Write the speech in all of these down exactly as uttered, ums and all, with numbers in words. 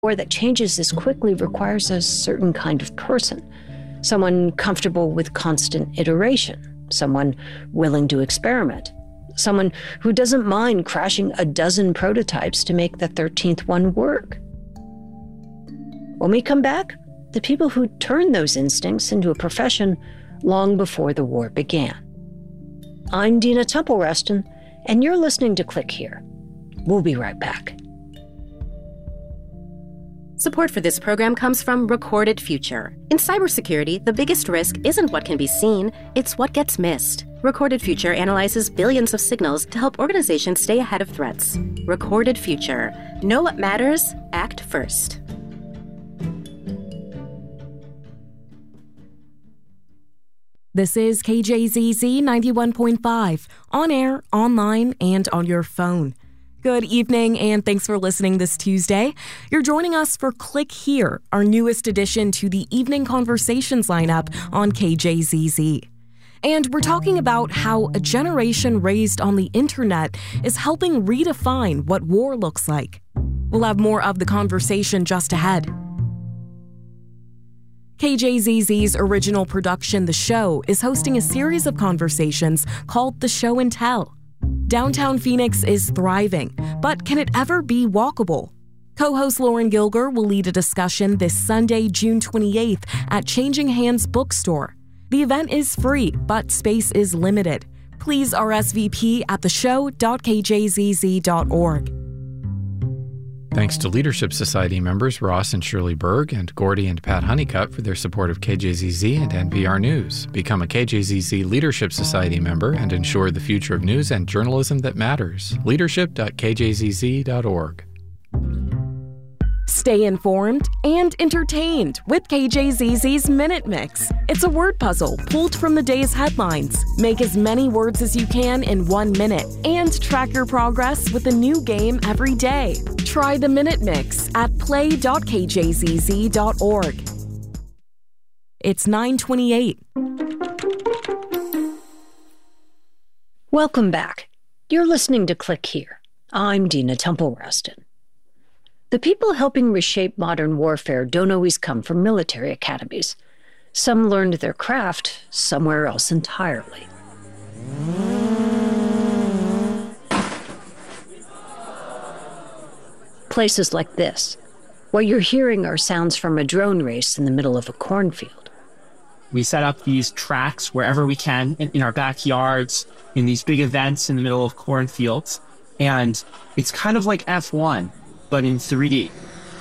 war that changes this quickly requires a certain kind of person, someone comfortable with constant iteration, someone willing to experiment, someone who doesn't mind crashing a dozen prototypes to make the thirteenth one work. When we come back, the people who turned those instincts into a profession long before the war began. I'm Dina Temple-Ruston, and you're listening to Click Here. We'll be right back. Support for this program comes from Recorded Future. In cybersecurity, the biggest risk isn't what can be seen, it's what gets missed. Recorded Future analyzes billions of signals to help organizations stay ahead of threats. Recorded Future. Know what matters, act first. This is K J Z Z ninety-one point five, on air, online, and on your phone. Good evening, and thanks for listening this Tuesday. You're joining us for Click Here, our newest addition to the Evening Conversations lineup on K J Z Z. And we're talking about how a generation raised on the internet is helping redefine what war looks like. We'll have more of the conversation just ahead. K J Z Z's original production, The Show, is hosting a series of conversations called The Show and Tell. Downtown Phoenix is thriving, but can it ever be walkable? Co-host Lauren Gilger will lead a discussion this Sunday, June twenty-eighth at Changing Hands Bookstore. The event is free, but space is limited. Please R S V P at the show dot k j z z dot org. Thanks to Leadership Society members Ross and Shirley Berg and Gordy and Pat Honeycutt for their support of K J Z Z and N P R News. Become a K J Z Z Leadership Society member and ensure the future of news and journalism that matters. leadership dot k j z z dot org. Stay informed and entertained with K J Z Z's Minute Mix. It's a word puzzle pulled from the day's headlines. Make as many words as you can in one minute and track your progress with a new game every day. Try the Minute Mix at play dot k j z z dot org. It's nine twenty-eight. Welcome back. You're listening to Click Here. I'm Dina Temple-Ruston. The people helping reshape modern warfare don't always come from military academies. Some learned their craft somewhere else entirely. Places like this. What you're hearing are sounds from a drone race in the middle of a cornfield. We set up these tracks wherever we can, in, in our backyards, in these big events in the middle of cornfields. And it's kind of like F one, but in three D.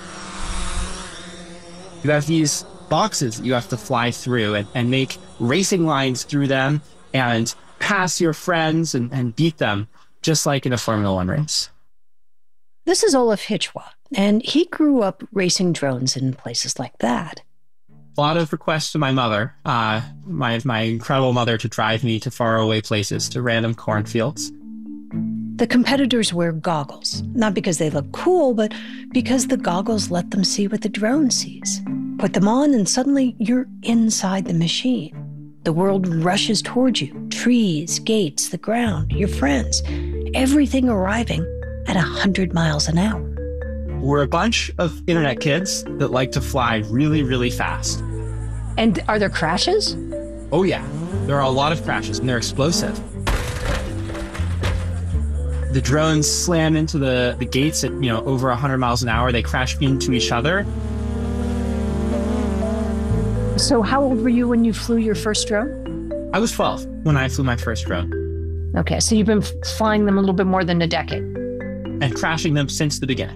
You have these boxes that you have to fly through and, and make racing lines through them and pass your friends and, and beat them, just like in a Formula One race. This is Olaf Hitchwa, and he grew up racing drones in places like that. A lot of requests to my mother, uh, my, my incredible mother, to drive me to faraway places, to random cornfields. The competitors wear goggles, not because they look cool, but because the goggles let them see what the drone sees. Put them on and suddenly you're inside the machine. The world rushes towards you. Trees, gates, the ground, your friends, everything arriving at one hundred miles an hour. We're a bunch of internet kids that like to fly really, really fast. And are there crashes? Oh yeah, there are a lot of crashes and they're explosive. The drones slam into the, the gates at, you know, over one hundred miles an hour. They crash into each other. So how old were you when you flew your first drone? I was twelve when I flew my first drone. Okay, so you've been flying them a little bit more than a decade. And crashing them since the beginning.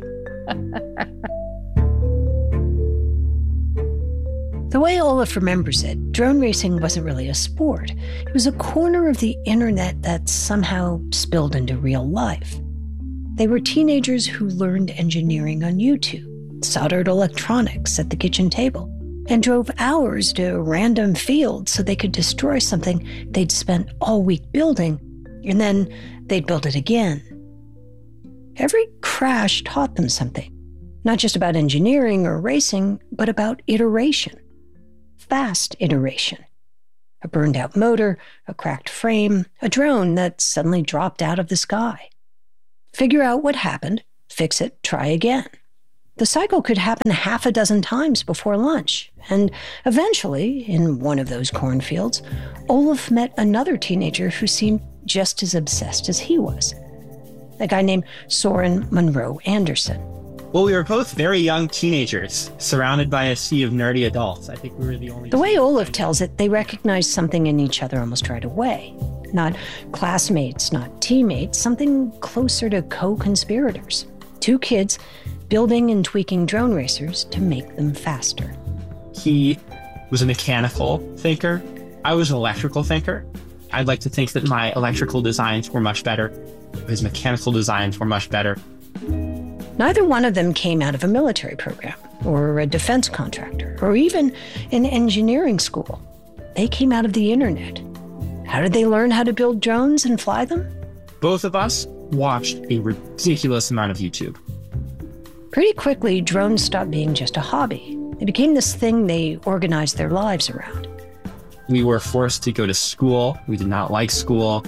The way Olaf remembers it, drone racing wasn't really a sport. It was a corner of the internet that somehow spilled into real life. They were teenagers who learned engineering on YouTube, soldered electronics at the kitchen table, and drove hours to random fields so they could destroy something they'd spent all week building, and then they'd build it again. Every crash taught them something, not just about engineering or racing, but about iteration. Fast iteration. A burned out motor, a cracked frame, a drone that suddenly dropped out of the sky. Figure out what happened, fix it, try again. The cycle could happen half a dozen times before lunch. And eventually, in one of those cornfields, Olaf met another teenager who seemed just as obsessed as he was. A guy named Soren Monroe Anderson. Well, we were both very young teenagers, surrounded by a sea of nerdy adults. I think we were the only... The way Olaf tells it, they recognized something in each other almost right away. Not classmates, not teammates, something closer to co-conspirators. Two kids building and tweaking drone racers to make them faster. He was a mechanical thinker. I was an electrical thinker. I'd like to think that my electrical designs were much better. His mechanical designs were much better. Neither one of them came out of a military program or a defense contractor or even an engineering school. They came out of the internet. How did they learn how to build drones and fly them? Both of us watched a ridiculous amount of YouTube. Pretty quickly, drones stopped being just a hobby. They became this thing they organized their lives around. We were forced to go to school. We did not like school.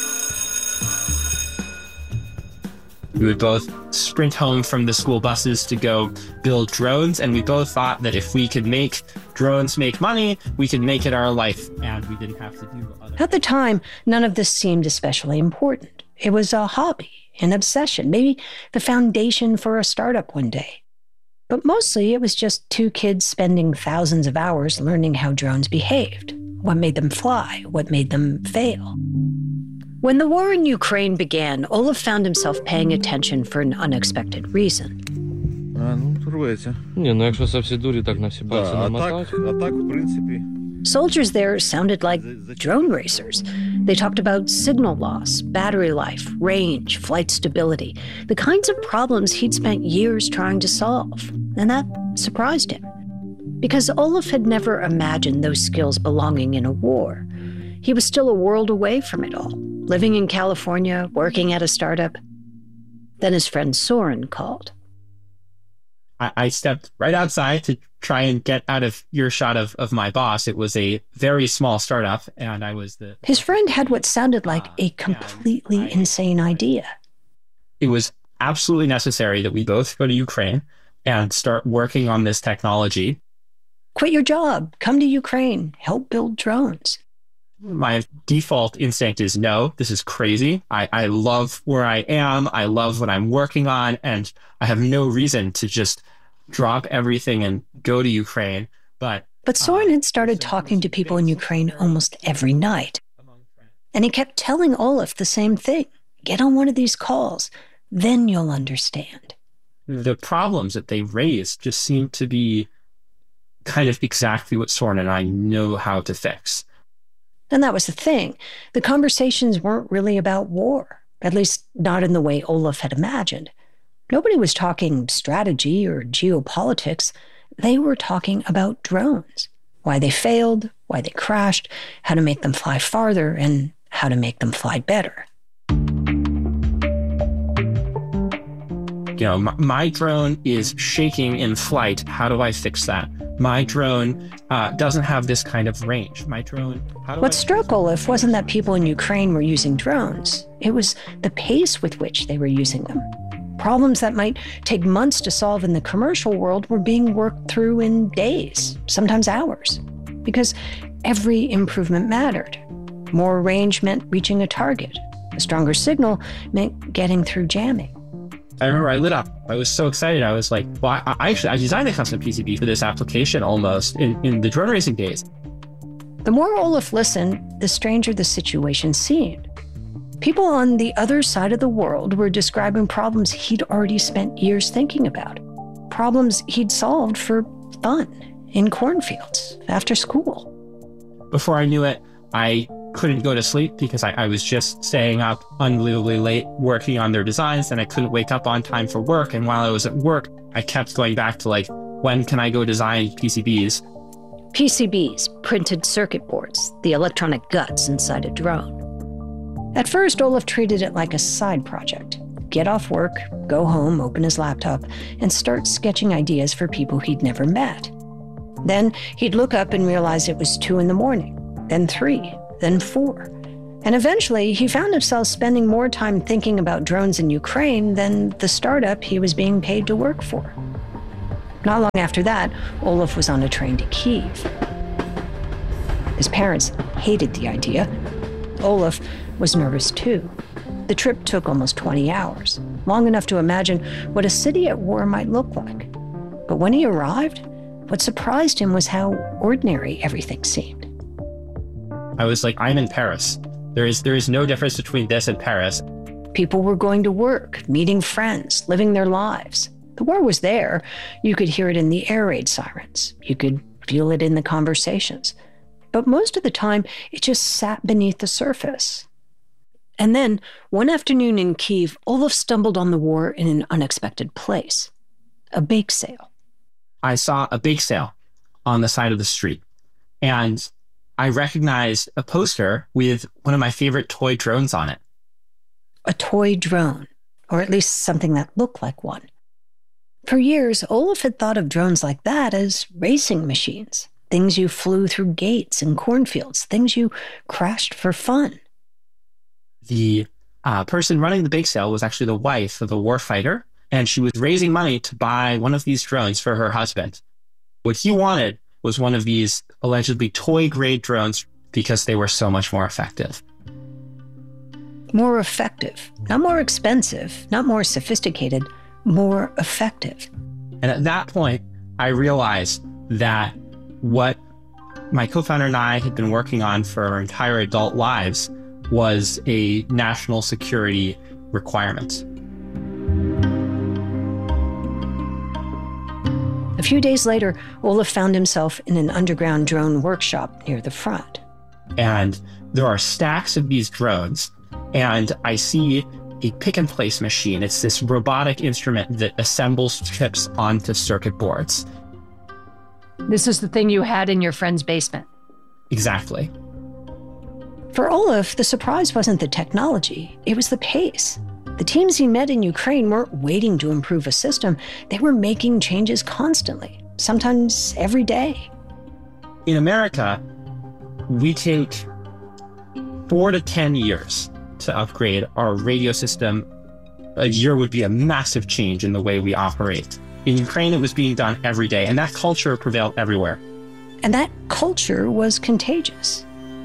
We would both sprint home from the school buses to go build drones, and we both thought that if we could make drones make money, we could make it our life, and we didn't have to do other... At the time, none of this seemed especially important. It was a hobby, an obsession, maybe the foundation for a startup one day. But mostly it was just two kids spending thousands of hours learning how drones behaved, what made them fly, what made them fail. When the war in Ukraine began, Olaf found himself paying attention for an unexpected reason. Soldiers there sounded like drone racers. They talked about signal loss, battery life, range, flight stability, the kinds of problems he'd spent years trying to solve. And that surprised him. Because Olaf had never imagined those skills belonging in a war. He was still a world away from it all, living in California, working at a startup. Then his friend Soren called. I, I stepped right outside to try and get out of earshot of, of my boss. It was a very small startup, and I was the... His friend had what sounded like uh, a completely I, insane idea. It was absolutely necessary that we both go to Ukraine and start working on this technology. Quit your job, come to Ukraine, help build drones. My default instinct is no, this is crazy. I, I love where I am. I love what I'm working on. And I have no reason to just drop everything and go to Ukraine. But But Soren uh, had started talking to people in Ukraine almost every night. And he kept telling Olaf the same thing. Get on one of these calls. Then you'll understand. The problems that they raised just seem to be kind of exactly what Soren and I know how to fix. And that was the thing. The conversations weren't really about war, at least not in the way Olaf had imagined. Nobody was talking strategy or geopolitics. They were talking about drones, why they failed, why they crashed, how to make them fly farther, and how to make them fly better. You know, my, my drone is shaking in flight. How do I fix that? My drone uh, doesn't have this kind of range. My drone... How do what I struck Olaf wasn't that people in Ukraine were using drones. It was the pace with which they were using them. Problems that might take months to solve in the commercial world were being worked through in days, sometimes hours, because every improvement mattered. More range meant reaching a target. A stronger signal meant getting through jamming. I remember I lit up. I was so excited. I was like, well, I, I actually, I designed a custom P C B for this application almost in, in the drone racing days. The more Olaf listened, the stranger the situation seemed. People on the other side of the world were describing problems he'd already spent years thinking about. Problems he'd solved for fun in cornfields after school. Before I knew it, I couldn't go to sleep because I, I was just staying up unbelievably late working on their designs, and I couldn't wake up on time for work. And while I was at work, I kept going back to like, when can I go design P C Bs? P C Bs, printed circuit boards, the electronic guts inside a drone. At first, Olaf treated it like a side project. Get off work, go home, open his laptop, and start sketching ideas for people he'd never met. Then he'd look up and realize it was two in the morning, then three, then four. And eventually, he found himself spending more time thinking about drones in Ukraine than the startup he was being paid to work for. Not long after that, Olaf was on a train to Kyiv. His parents hated the idea. Olaf was nervous too. The trip took almost twenty hours, long enough to imagine what a city at war might look like. But when he arrived, what surprised him was how ordinary everything seemed. I was like, I'm in Paris. There is there is no difference between this and Paris. People were going to work, meeting friends, living their lives. The war was there. You could hear it in the air raid sirens. You could feel it in the conversations. But most of the time, it just sat beneath the surface. And then, one afternoon in Kyiv, Olaf stumbled on the war in an unexpected place. A bake sale. I saw a bake sale on the side of the street. And I recognized a poster with one of my favorite toy drones on it. A toy drone, or at least something that looked like one. For years, Olaf had thought of drones like that as racing machines, things you flew through gates and cornfields, things you crashed for fun. The uh, person running the bake sale was actually the wife of a warfighter, and she was raising money to buy one of these drones for her husband. What he wanted was one of these allegedly toy-grade drones because they were so much more effective. More effective, not more expensive, not more sophisticated, more effective. And at that point, I realized that what my co-founder and I had been working on for our entire adult lives was a national security requirement. A few days later, Olaf found himself in an underground drone workshop near the front. And there are stacks of these drones, and I see a pick-and-place machine. It's this robotic instrument that assembles chips onto circuit boards. This is the thing you had in your friend's basement. Exactly. For Olaf, the surprise wasn't the technology, it was the pace. The teams he met in Ukraine weren't waiting to improve a system. They were making changes constantly, sometimes every day. In America, we take four to ten years to upgrade our radio system. A year would be a massive change in the way we operate. In Ukraine, it was being done every day, and that culture prevailed everywhere. And that culture was contagious.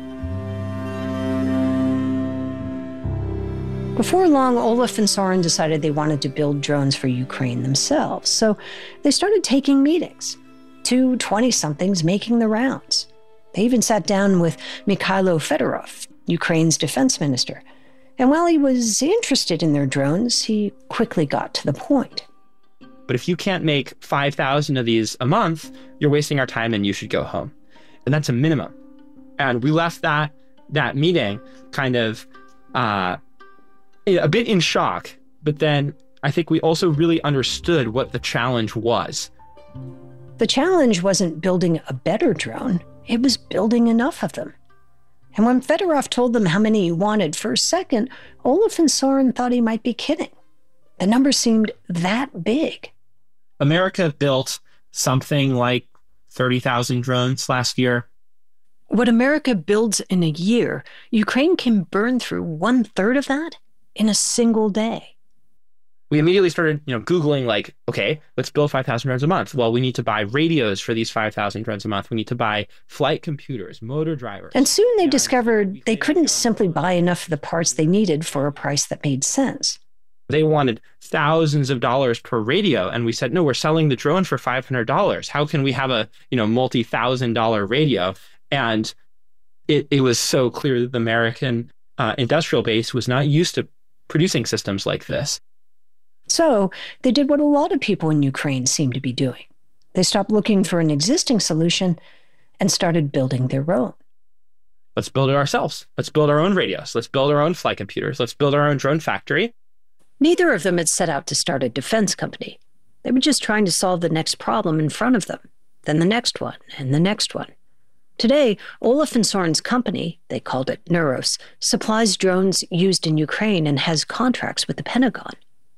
Before long, Olaf and Soren decided they wanted to build drones for Ukraine themselves, so they started taking meetings. Two twenty-somethings making the rounds. They even sat down with Mikhailo Fedorov, Ukraine's defense minister. And while he was interested in their drones, he quickly got to the point. But if you can't make five thousand of these a month, you're wasting our time and you should go home. And that's a minimum. And we left that that meeting kind of uh, a bit in shock. But then I think we also really understood what the challenge was. The challenge wasn't building a better drone. It was building enough of them. And when Fedorov told them how many he wanted for a second, Olaf and Soren thought he might be kidding. The number seemed that big. America built something like thirty thousand drones last year. What America builds in a year, Ukraine can burn through one third of that in a single day. We immediately started, you know, Googling like, okay, let's build five thousand drones a month. Well, we need to buy radios for these five thousand drones a month. We need to buy flight computers, motor drivers. And soon they discovered they couldn't simply buy enough of the parts they needed for a price that made sense. They wanted thousands of dollars per radio. And we said, no, we're selling the drone for five hundred dollars. How can we have a, you know, multi-thousand dollar radio? And it, it was so clear that the American uh, industrial base was not used to producing systems like this. So they did what a lot of people in Ukraine seem to be doing. They stopped looking for an existing solution and started building their own. Let's build it ourselves. Let's build our own radios. Let's build our own flight computers. Let's build our own drone factory. Neither of them had set out to start a defense company. They were just trying to solve the next problem in front of them, then the next one, and the next one. Today, Olaf and Soren's company, they called it Neuros, supplies drones used in Ukraine and has contracts with the Pentagon.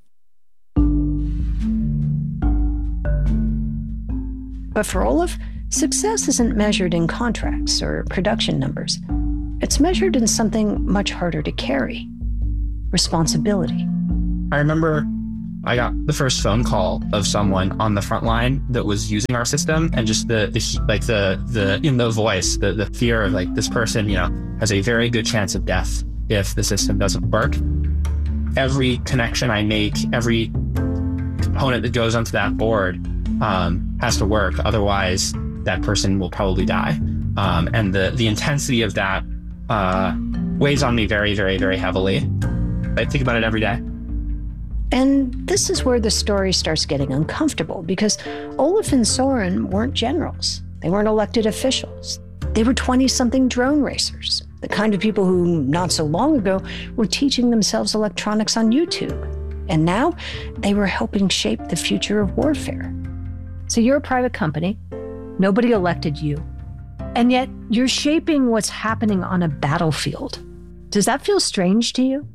But for Olaf, success isn't measured in contracts or production numbers. It's measured in something much harder to carry: responsibility. I remember I got the first phone call of someone on the front line that was using our system, and just the, the like the the in the voice, the the fear of like, this person, you know, has a very good chance of death if the system doesn't work. Every connection I make, every component that goes onto that board um, has to work. Otherwise, that person will probably die. Um, and the the intensity of that uh, weighs on me very, very, very heavily. I think about it every day. And this is where the story starts getting uncomfortable, because Olaf and Soren weren't generals. They weren't elected officials. They were twenty-something drone racers, the kind of people who, not so long ago, were teaching themselves electronics on YouTube. And now they were helping shape the future of warfare. So you're a private company. Nobody elected you. And yet you're shaping what's happening on a battlefield. Does that feel strange to you?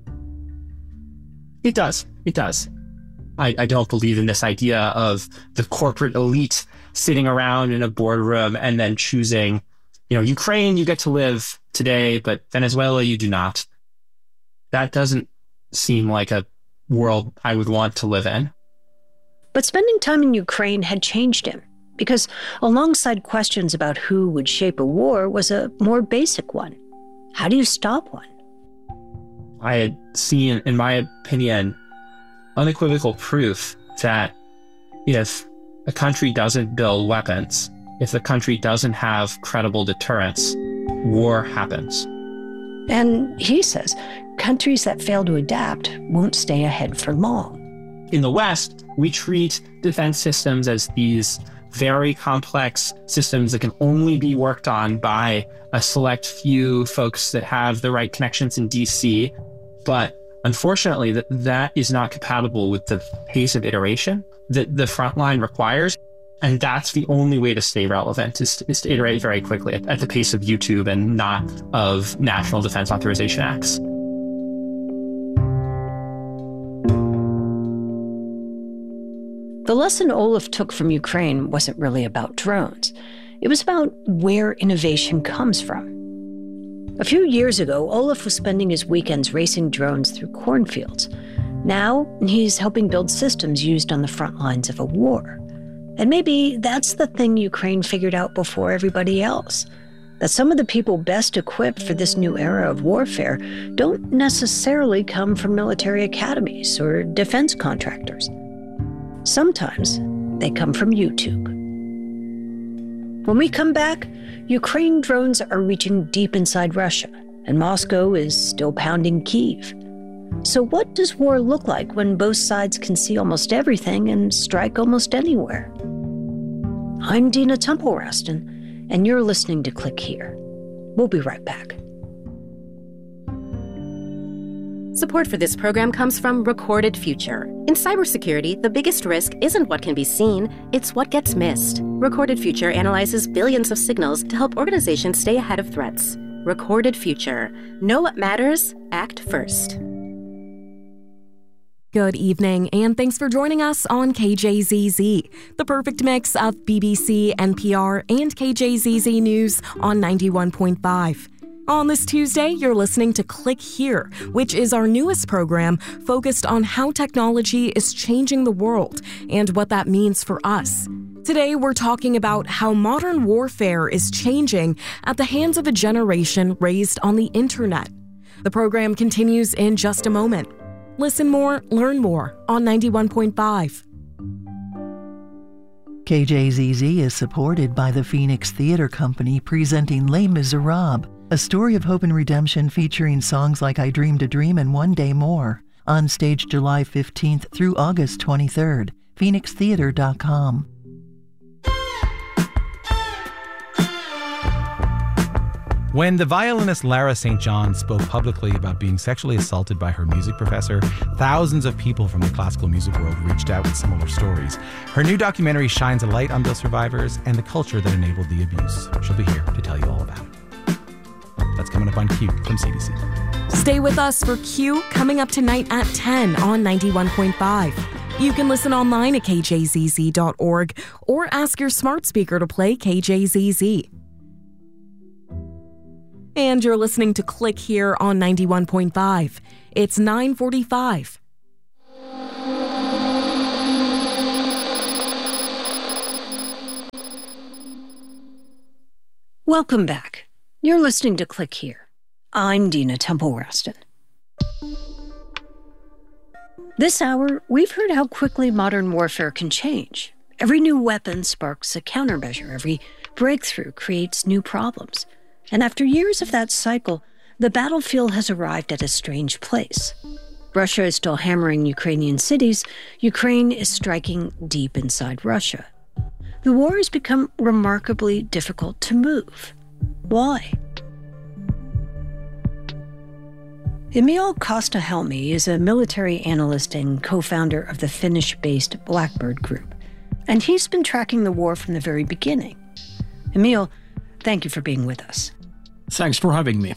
It does. It does. I, I don't believe in this idea of the corporate elite sitting around in a boardroom and then choosing, you know, Ukraine, you get to live today, but Venezuela, you do not. That doesn't seem like a world I would want to live in. But spending time in Ukraine had changed him, because alongside questions about who would shape a war was a more basic one. How do you stop one? I had seen, in my opinion, unequivocal proof that if a country doesn't build weapons, if the country doesn't have credible deterrence, war happens. And he says countries that fail to adapt won't stay ahead for long. In the West, we treat defense systems as these very complex systems that can only be worked on by a select few folks that have the right connections in D C. But unfortunately, that, that is not compatible with the pace of iteration that the front line requires. And that's the only way to stay relevant, is to, is to iterate very quickly at, at the pace of YouTube and not of National Defense Authorization Acts. The lesson Olaf took from Ukraine wasn't really about drones. It was about where innovation comes from. A few years ago, Olaf was spending his weekends racing drones through cornfields. Now, he's helping build systems used on the front lines of a war. And maybe that's the thing Ukraine figured out before everybody else, that some of the people best equipped for this new era of warfare don't necessarily come from military academies or defense contractors. Sometimes they come from YouTube. When we come back, Ukraine drones are reaching deep inside Russia, and Moscow is still pounding Kyiv. So what does war look like when both sides can see almost everything and strike almost anywhere? I'm Dina Temple-Raston, and you're listening to Click Here. We'll be right back. Support for this program comes from Recorded Future. In cybersecurity, the biggest risk isn't what can be seen, it's what gets missed. Recorded Future analyzes billions of signals to help organizations stay ahead of threats. Recorded Future. Know what matters, act first. Good evening, and thanks for joining us on K J Z Z, the perfect mix of B B C, N P R, and K J Z Z News on ninety-one point five. On this Tuesday, you're listening to Click Here, which is our newest program focused on how technology is changing the world and what that means for us. Today, we're talking about how modern warfare is changing at the hands of a generation raised on the internet. The program continues in just a moment. Listen more, learn more on ninety-one point five. K J Z Z is supported by the Phoenix Theater Company presenting Les Miserables, a story of hope and redemption featuring songs like I Dreamed a Dream and One Day More. On stage July fifteenth through August twenty-third. phoenix theater dot com. When the violinist Lara Saint John spoke publicly about being sexually assaulted by her music professor, thousands of people from the classical music world reached out with similar stories. Her new documentary shines a light on those survivors and the culture that enabled the abuse. She'll be here to tell you all about it. That's coming up on Q from C B C. Stay with us for Q coming up tonight at ten on ninety-one point five. You can listen online at k j z z dot org or ask your smart speaker to play K J Z Z. And you're listening to Click Here on ninety-one point five. It's nine forty-five. Welcome back. You're listening to Click Here. I'm Dina Temple-Raston. This hour, we've heard how quickly modern warfare can change. Every new weapon sparks a countermeasure. Every breakthrough creates new problems. And after years of that cycle, the battlefield has arrived at a strange place. Russia is still hammering Ukrainian cities. Ukraine is striking deep inside Russia. The war has become remarkably difficult to move. Why? Emil Kosta-Helmi is a military analyst and co-founder of the Finnish-based Blackbird Group, and he's been tracking the war from the very beginning. Emil, thank you for being with us. Thanks for having me.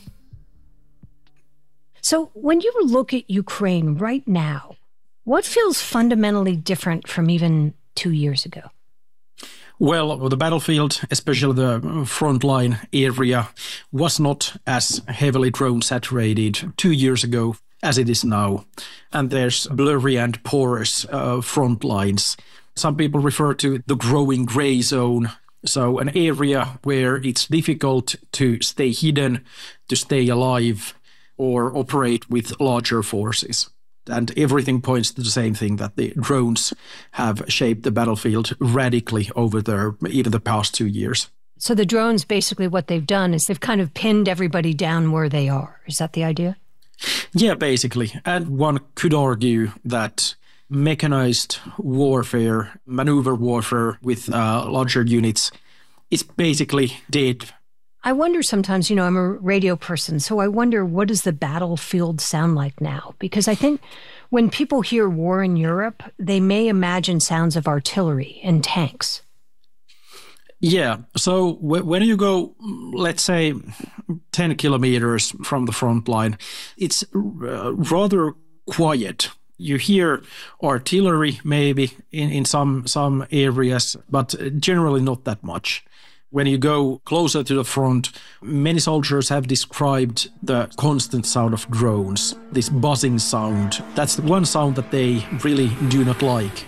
So when you look at Ukraine right now, what feels fundamentally different from even two years ago? Well, the battlefield, especially the frontline area, was not as heavily drone saturated two years ago as it is now. And there's blurry and porous uh, front lines. Some people refer to the growing gray zone. So an area where it's difficult to stay hidden, to stay alive, or operate with larger forces. And everything points to the same thing, that the drones have shaped the battlefield radically over the, even the past two years. So the drones, basically what they've done is they've kind of pinned everybody down where they are. Is that the idea? Yeah, basically. And one could argue that mechanized warfare, maneuver warfare with uh, larger units is basically dead. I wonder sometimes, you know, I'm a radio person, so I wonder, what does the battlefield sound like now? Because I think when people hear war in Europe, they may imagine sounds of artillery and tanks. Yeah. So w- when you go, let's say, ten kilometers from the front line, it's uh, rather quiet. You hear artillery maybe in, in some, some areas, but generally not that much. When you go closer to the front, many soldiers have described the constant sound of drones, this buzzing sound. That's the one sound that they really do not like.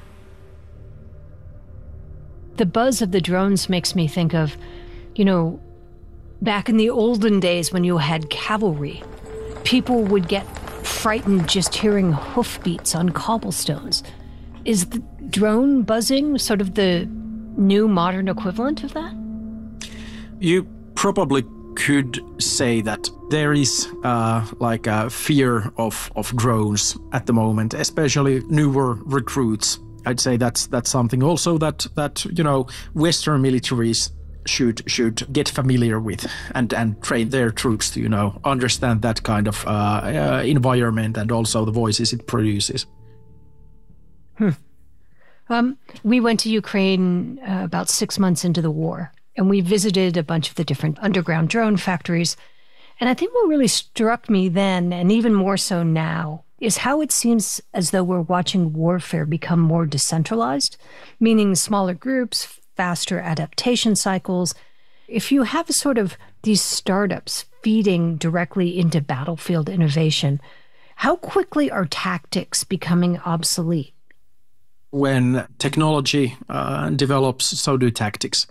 The buzz of the drones makes me think of, you know, back in the olden days when you had cavalry, people would get frightened just hearing hoofbeats on cobblestones. Is the drone buzzing sort of the new modern equivalent of that? You probably could say that there is uh, like a fear of, of drones at the moment, especially newer recruits. I'd say that's that's something also that that you know Western militaries should should get familiar with and and train their troops to you know understand that kind of uh, uh, environment and also the voices it produces. Hmm. Um, we went to Ukraine uh, about six months into the war, and we visited a bunch of the different underground drone factories. And I think what really struck me then, and even more so now, is how it seems as though we're watching warfare become more decentralized, meaning smaller groups, faster adaptation cycles. If you have sort of these startups feeding directly into battlefield innovation, how quickly are tactics becoming obsolete? When technology uh, develops, so do tactics.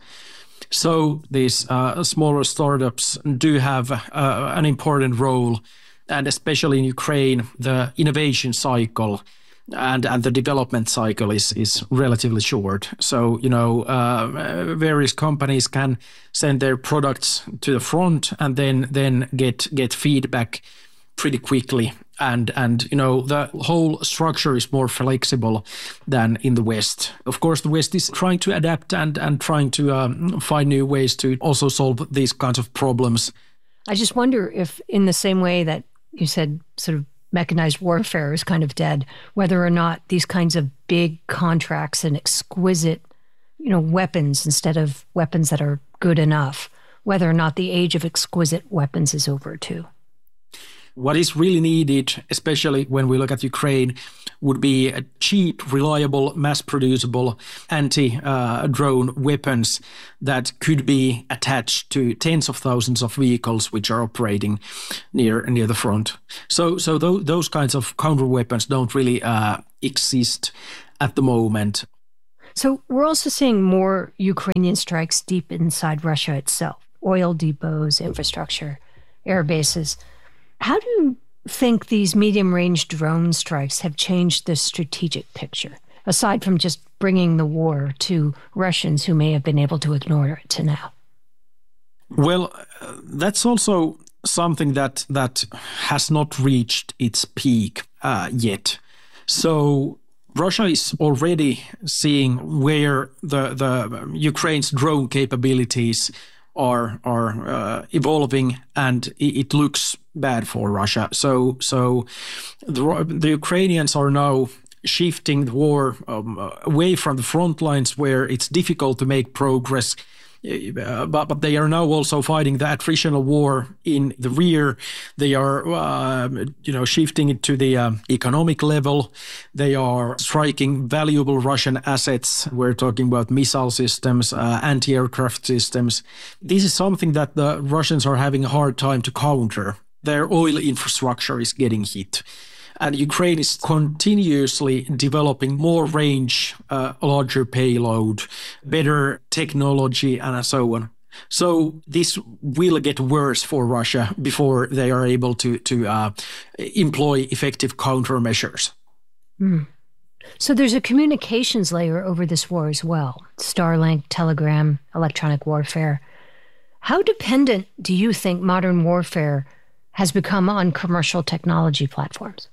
So these uh, smaller startups do have uh, an important role, and especially in Ukraine, the innovation cycle and, and the development cycle is, is relatively short. So, you know, uh, various companies can send their products to the front and then then get get feedback pretty quickly. And, and you know, the whole structure is more flexible than in the West. Of course, the West is trying to adapt and, and trying to um, find new ways to also solve these kinds of problems. I just wonder if, in the same way that you said sort of mechanized warfare is kind of dead, whether or not these kinds of big contracts and exquisite, you know, weapons instead of weapons that are good enough, whether or not the age of exquisite weapons is over too. What is really needed, especially when we look at Ukraine, would be a cheap, reliable, mass-producible anti-drone uh, weapons that could be attached to tens of thousands of vehicles which are operating near near the front. So, so th- those kinds of counter weapons don't really uh, exist at the moment. So we're also seeing more Ukrainian strikes deep inside Russia itself. oil depots, infrastructure, air bases. How do you think these medium-range drone strikes have changed the strategic picture, aside from just bringing the war to Russians who may have been able to ignore it to now? Well, uh, that's also something that that has not reached its peak uh, yet. So Russia is already seeing where the the Ukraine's drone capabilities are are uh, evolving, and it, it looks bad for Russia. So so the, the Ukrainians are now shifting the war um, away from the front lines where it's difficult to make progress. Uh, but, but they are now also fighting the attritional war in the rear. They are, uh, you know, shifting it to the um, economic level. They are striking valuable Russian assets. We're talking about missile systems, uh, anti-aircraft systems. This is something that the Russians are having a hard time to counter. Their oil infrastructure is getting hit. And Ukraine is continuously developing more range, uh, larger payload, better technology, and so on. So this will get worse for Russia before they are able to, to uh, employ effective countermeasures. Mm. So there's a communications layer over this war as well. Starlink, Telegram, electronic warfare. How dependent do you think modern warfare has become on commercial technology platforms?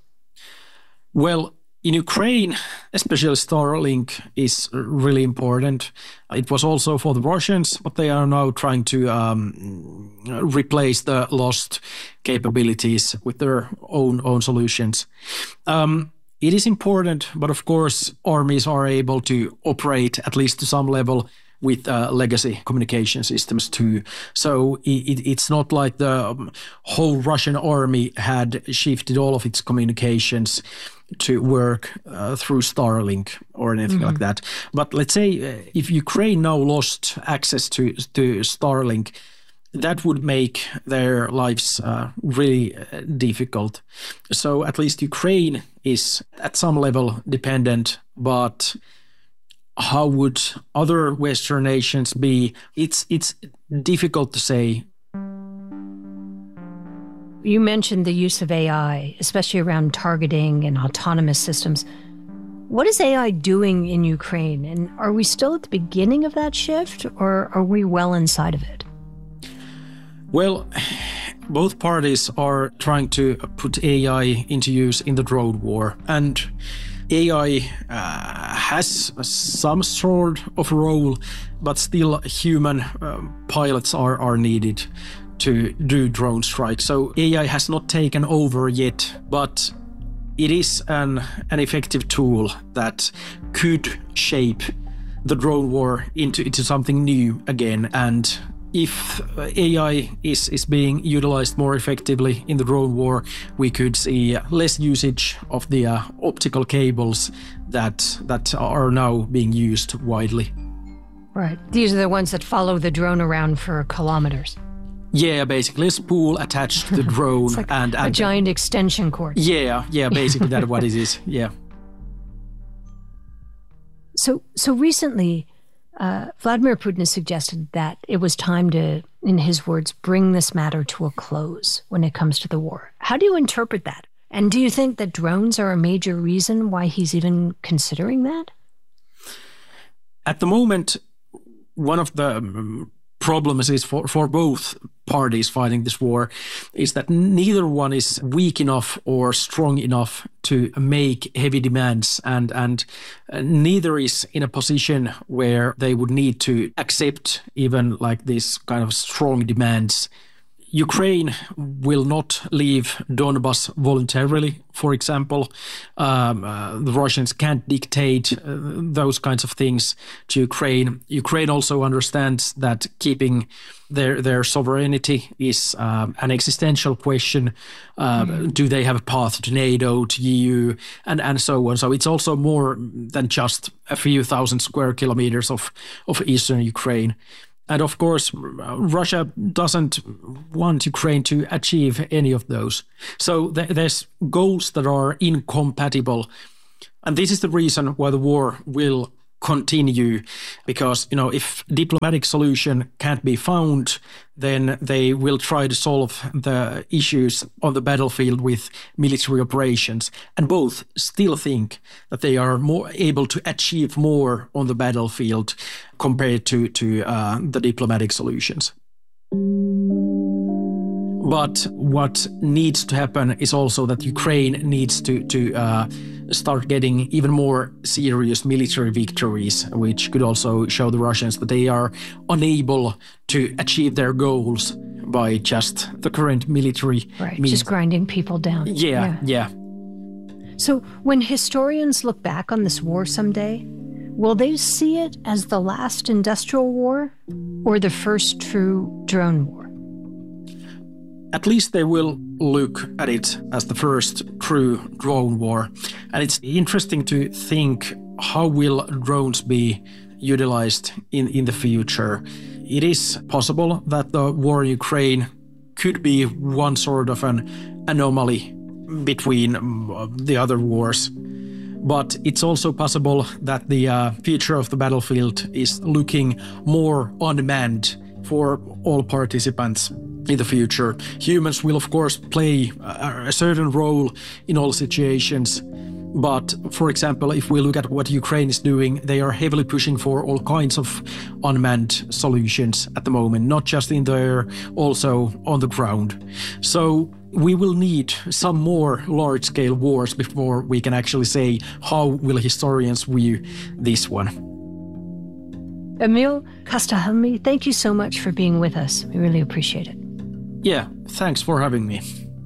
Well, in Ukraine, especially Starlink is really important. It was also for the Russians, but they are now trying to um, replace the lost capabilities with their own own solutions. Um, it is important, but of course, armies are able to operate at least to some level with uh, legacy communication systems too. So it, it's not like the um, whole Russian army had shifted all of its communications to work uh, through Starlink or anything mm-hmm. like that. But let's say uh, if Ukraine now lost access to, to Starlink, that would make their lives uh, really uh, difficult. So at least Ukraine is at some level dependent, but how would other Western nations be? It's it's difficult to say. You mentioned the use of A I, especially around targeting and autonomous systems. What is A I doing in Ukraine? And are we still at the beginning of that shift, or are we well inside of it? Well, both parties are trying to put A I into use in the drone war. And A I uh, has some sort of role, but still human um, pilots are, are needed to do drone strikes. So A I has not taken over yet, but it is an, an effective tool that could shape the drone war into, into something new again. And if A I is, is being utilized more effectively in the drone war, we could see less usage of the uh, optical cables that that are now being used widely. Right. These are the ones that follow the drone around for kilometers. Yeah, basically a spool attached to the drone. It's like and, a and giant extension cord. Yeah, yeah, basically that's what it is. Yeah. So, so recently, Uh, Vladimir Putin has suggested that it was time to, in his words, bring this matter to a close when it comes to the war. How do you interpret that? And do you think that drones are a major reason why he's even considering that? At the moment, one of the um, problems is for, for both parties fighting this war is that neither one is weak enough or strong enough to make heavy demands, and and uh, neither is in a position where they would need to accept even like these kind of strong demands. Ukraine will not leave Donbas voluntarily, for example. Um, uh, the Russians can't dictate uh, those kinds of things to Ukraine. Ukraine also understands that keeping their their sovereignty is um, an existential question. Uh, mm. Do they have a path to NATO, to E U, and, and so on? So it's also more than just a few thousand square kilometers of, of eastern Ukraine. And of course, Russia doesn't want Ukraine to achieve any of those. So th- there's goals that are incompatible. And this is the reason why the war will continue, because, you know, if diplomatic solution can't be found, then they will try to solve the issues on the battlefield with military operations. And both still think that they are more able to achieve more on the battlefield compared to, to uh, the diplomatic solutions. But what needs to happen is also that Ukraine needs to, to uh, start getting even more serious military victories, which could also show the Russians that they are unable to achieve their goals by just the current military right, means. Just grinding people down. Yeah, yeah, yeah. So when historians look back on this war someday, will they see it as the last industrial war or the first true drone war? At least they will look at it as the first true drone war. And it's interesting to think, how will drones be utilized in, in the future? It is possible that the war in Ukraine could be one sort of an anomaly between the other wars. But it's also possible that the uh, future of the battlefield is looking more unmanned for all participants in the future. Humans will, of course, play a, a certain role in all situations. But, for example, if we look at what Ukraine is doing, they are heavily pushing for all kinds of unmanned solutions at the moment, not just in the air, also on the ground. So we will need some more large-scale wars before we can actually say how will historians view this one. Emil Kastahelmi, thank you so much for being with us. We really appreciate it. Yeah, thanks for having me.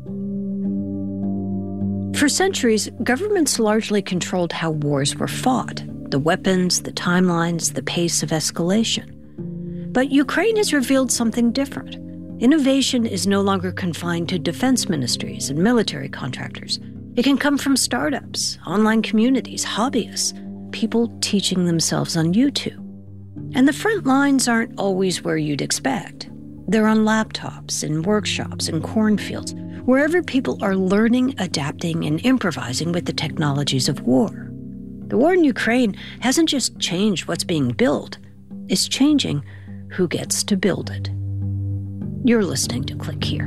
For centuries, governments largely controlled how wars were fought, the weapons, the timelines, the pace of escalation. But Ukraine has revealed something different. Innovation is no longer confined to defense ministries and military contractors. It can come from startups, online communities, hobbyists, people teaching themselves on YouTube. And the front lines aren't always where you'd expect. They're on laptops, in workshops, in cornfields, wherever people are learning, adapting, and improvising with the technologies of war. The war in Ukraine hasn't just changed what's being built, it's changing who gets to build it. You're listening to Click Here.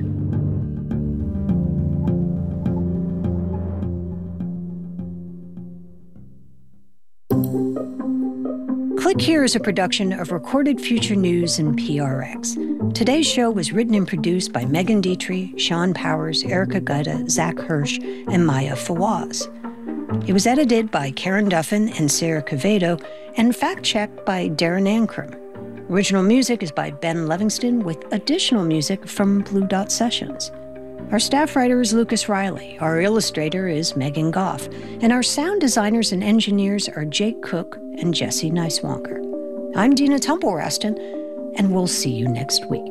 Click Here is a production of Recorded Future News and P R X. Today's show was written and produced by Megan Dietrich, Sean Powers, Erica Gutta, Zach Hirsch, and Maya Fawaz. It was edited by Karen Duffin and Sarah Quevedo, and fact-checked by Darren Ankrum. Original music is by Ben Livingston, with additional music from Blue Dot Sessions. Our staff writer is Lucas Riley, our illustrator is Megan Goff, and our sound designers and engineers are Jake Cook and Jesse Neiswanker. I'm Dina Temple-Raston, and we'll see you next week.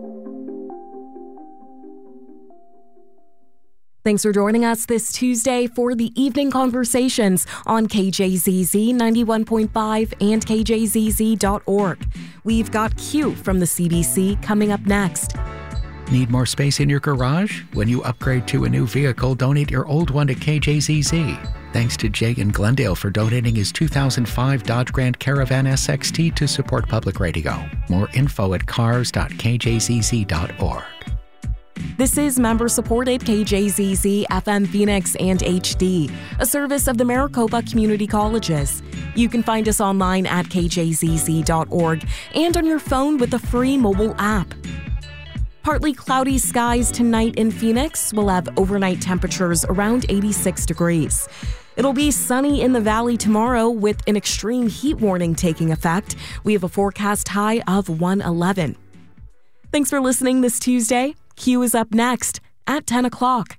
Thanks for joining us this Tuesday for the Evening Conversations on K J Z Z ninety-one point five and K J Z Z dot org. We've got Q from the C B C coming up next. Need more space in your garage? When you upgrade to a new vehicle, donate your old one to K J Z Z. Thanks to Jay in Glendale for donating his two thousand five Dodge Grand Caravan S X T to support public radio. More info at cars dot K J Z Z dot org. This is member-supported K J Z Z F M Phoenix and H D, a service of the Maricopa Community Colleges. You can find us online at K J Z Z dot org and on your phone with the free mobile app. Partly cloudy skies tonight in Phoenix. We'll have overnight temperatures around eighty-six degrees. It'll be sunny in the valley tomorrow with an extreme heat warning taking effect. We have a forecast high of one eleven. Thanks for listening this Tuesday. Q is up next at ten o'clock.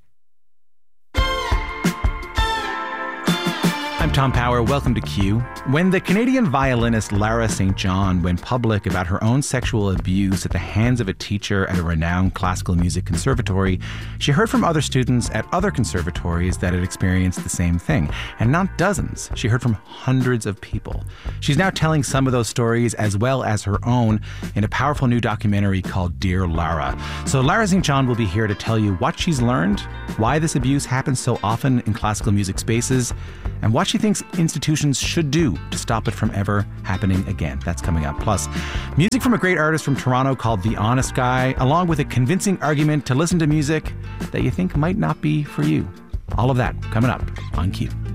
I'm Tom Power. Welcome to Q. When the Canadian violinist Lara Saint John went public about her own sexual abuse at the hands of a teacher at a renowned classical music conservatory, she heard from other students at other conservatories that had experienced the same thing. And not dozens. She heard from hundreds of people. She's now telling some of those stories as well as her own in a powerful new documentary called Dear Lara. So Lara Saint John will be here to tell you what she's learned, why this abuse happens so often in classical music spaces, and what she thinks institutions should do to stop it from ever happening again. That's coming up. Plus, music from a great artist from Toronto called The Honest Guy, along with a convincing argument to listen to music that you think might not be for you. All of that coming up on Q.